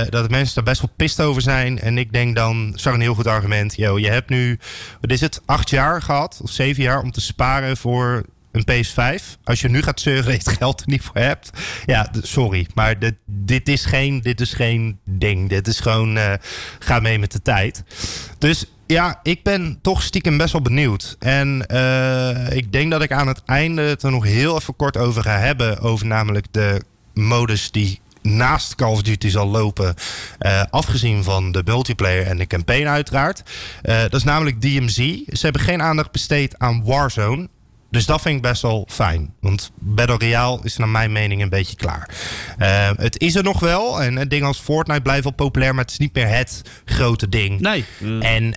dat mensen daar best wel pist over zijn. En ik denk dan, zag een heel goed argument. Yo, je hebt nu, wat is het, 8 jaar gehad, of 7 jaar om te sparen voor een PS5. Als je nu gaat zeuren dat je het geld er niet voor hebt. Ja, sorry. Maar dit is geen ding. Dit is gewoon, ga mee met de tijd. Dus ja, ik ben toch stiekem best wel benieuwd. En ik denk dat ik aan het einde het er nog heel even kort over ga hebben. Over namelijk de modus die naast Call of Duty zal lopen. Afgezien van de multiplayer en de campaign uiteraard. Dat is namelijk DMZ. Ze hebben geen aandacht besteed aan Warzone. Dus dat vind ik best wel fijn. Want Battle Royale is naar mijn mening een beetje klaar. Het is er nog wel. En dingen als Fortnite blijven wel populair. Maar het is niet meer het grote ding. Nee. En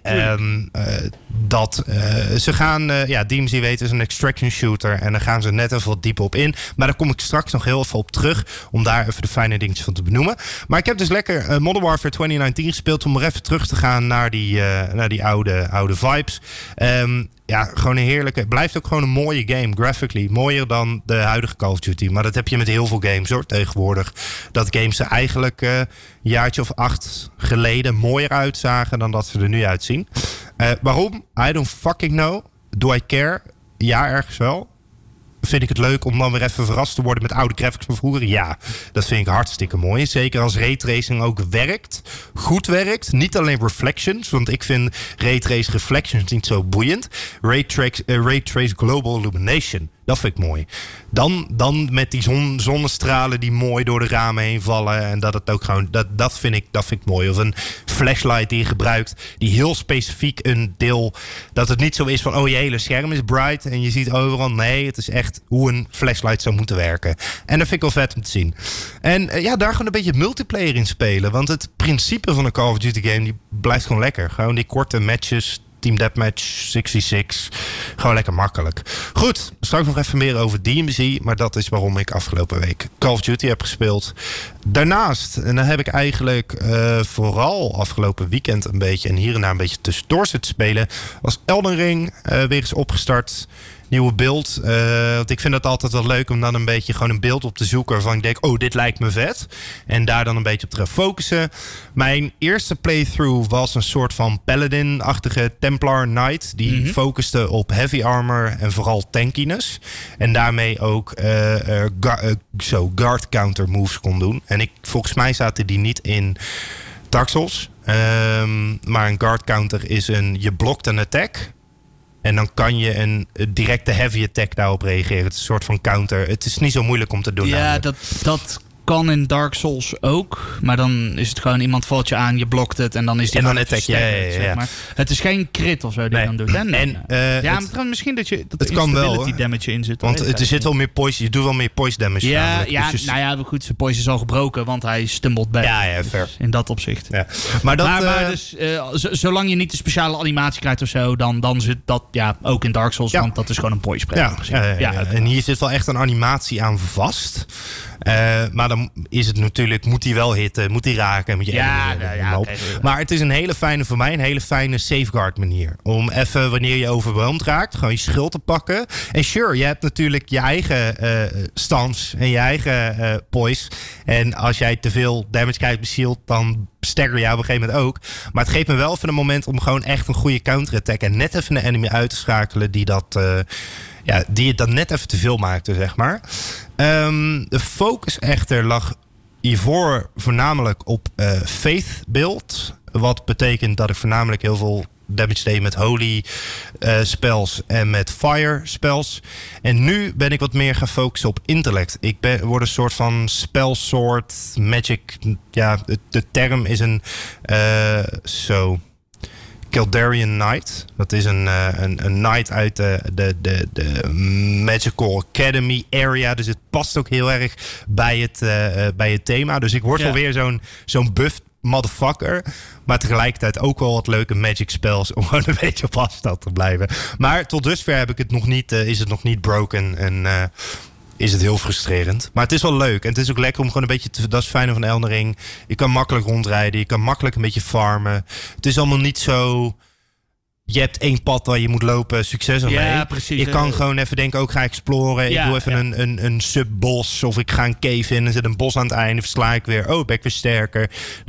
ze gaan... DMZ weten is een extraction shooter. En daar gaan ze net even wat dieper op in. Maar daar kom ik straks nog heel even op terug. Om daar even de fijne dingetjes van te benoemen. Maar ik heb dus lekker Modern Warfare 2019 gespeeld. Om er even terug te gaan naar die oude vibes. Ja, gewoon een heerlijke... Het blijft ook gewoon een mooie game, graphically. Mooier dan de huidige Call of Duty. Maar dat heb je met heel veel games hoor, tegenwoordig. Dat games er eigenlijk een jaartje of 8 geleden mooier uitzagen dan dat ze er nu uitzien. Waarom? I don't fucking know. Do I care? Ja, ergens wel. Vind ik het leuk om dan weer even verrast te worden met oude graphics van vroeger? Ja, dat vind ik hartstikke mooi. Zeker als raytracing ook werkt. Goed werkt. Niet alleen reflections. Want ik vind raytrace reflections niet zo boeiend. Raytrace Global Illumination. Dat vind ik mooi. Dan met die zonnestralen die mooi door de ramen heen vallen. En dat het ook gewoon... Dat vind ik mooi. Of een flashlight die je gebruikt. Die heel specifiek een deel... Dat het niet zo is van... je hele scherm is bright. En je ziet overal... Nee, het is echt hoe een flashlight zou moeten werken. En dat vind ik wel vet om te zien. En daar gewoon een beetje multiplayer in spelen. Want het principe van een Call of Duty game... die blijft gewoon lekker. Gewoon die korte matches... Team Deathmatch, 66. Gewoon lekker makkelijk. Goed, straks nog even meer over DMZ. Maar dat is waarom ik afgelopen week Call of Duty heb gespeeld. Daarnaast, en dan heb ik eigenlijk vooral afgelopen weekend een beetje... en hier en daar een beetje tussendoor zitten spelen... was Elden Ring weer eens opgestart... Nieuwe beeld. Want ik vind het altijd wel leuk om dan een beetje gewoon een beeld op te zoeken waarvan ik denk, dit lijkt me vet. En daar dan een beetje op te gaan focussen. Mijn eerste playthrough was een soort van Paladin-achtige Templar Knight. Die focuste op heavy armor en vooral tankiness. En daarmee ook guard counter moves kon doen. En volgens mij zaten die niet in Dark Souls. Maar een guard counter is je blokt een attack... En dan kan je een directe heavy attack daarop reageren. Het is een soort van counter. Het is niet zo moeilijk om te doen. Ja, dat kan in Dark Souls ook. Maar dan is het gewoon iemand valt je aan, je blokt het en dan is die en dan attack je. Zeg maar. Het is geen crit of zo die dan doet. Maar misschien dat het kan wel die damage in zit. Want er zit wel meer poison. Je doet wel meer poison damage. Ja, goed, zijn poison is al gebroken, want hij stumbelt back. Ja, fair. Dus in dat opzicht. Ja. Maar dus, zolang je niet de speciale animatie krijgt of zo, dan zit dat ook in Dark Souls, want dat is gewoon een poison spray. En hier zit wel echt een animatie aan vast. Maar dan is het natuurlijk, moet hij wel hitten, moet hij raken. Moet maar het is een hele fijne safeguard manier. Om even, wanneer je overweldigd raakt, gewoon je schild te pakken. En sure, je hebt natuurlijk je eigen stance en je eigen poise. En als jij te veel damage krijgt met shield, dan stagger je op een gegeven moment ook. Maar het geeft me wel even een moment om gewoon echt een goede counter-attack en net even een enemy uit te schakelen die het dan net even te veel maakte, zeg maar. De focus echter lag hiervoor voornamelijk op faith build. Wat betekent dat ik voornamelijk heel veel damage deed met holy spells en met fire spells. En nu ben ik wat meer gaan focussen op intellect. Word een soort van spellsoort magic. Ja, de term is een Kaldarian Knight. Dat is een knight uit de Magical Academy area. Dus het past ook heel erg bij het thema. Dus ik word wel weer zo'n buff motherfucker. Maar tegelijkertijd ook wel wat leuke magic spells om gewoon een beetje op afstand te blijven. Maar tot dusver heb ik het nog niet, is het nog niet broken. En is het heel frustrerend. Maar het is wel leuk. En het is ook lekker om gewoon een beetje dat is het fijne van Elden Ring. Je kan makkelijk rondrijden. Je kan makkelijk een beetje farmen. Het is allemaal niet zo... Je hebt één pad waar je moet lopen, succes ermee. Ja, precies. Je kan gewoon even denken, ook ga exploren. Ik doe even een subbos of ik ga een cave in en zit een bos aan het einde. Versla ik weer, ben ik weer sterker.